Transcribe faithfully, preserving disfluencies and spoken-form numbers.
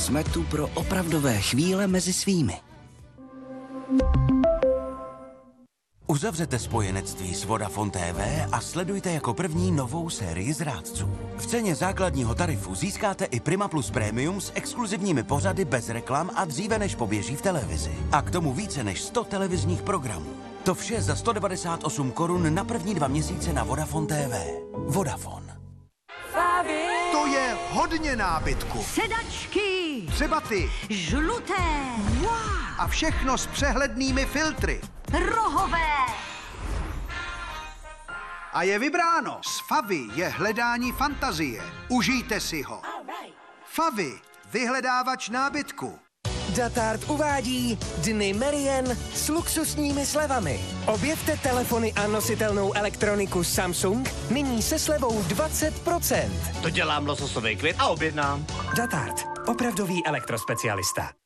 Jsme tu pro opravdové chvíle mezi svými. Uzavřete spojenectví s Vodafone T V a sledujte jako první novou sérii Zrádců. V ceně základního tarifu získáte i Prima Plus Premium s exkluzivními pořady bez reklam a dříve než poběží v televizi. A k tomu více než sto televizních programů. To vše za sto devadesát osm korun na první dva měsíce na Vodafone T V. Vodafone. To je hodně nábytku. Sedačky. Třeba ty. Žluté. Wow. A všechno s přehlednými filtry. Rohové. A je vybráno. S Favy je hledání fantazie. Užijte si ho. Favy, vyhledávač nábytku. Datard uvádí Dny Merien s luxusními slevami. Objevte telefony a nositelnou elektroniku Samsung nyní se slevou dvacet procent. To dělám lososový klid a objednám. Datard, opravdový elektrospecialista.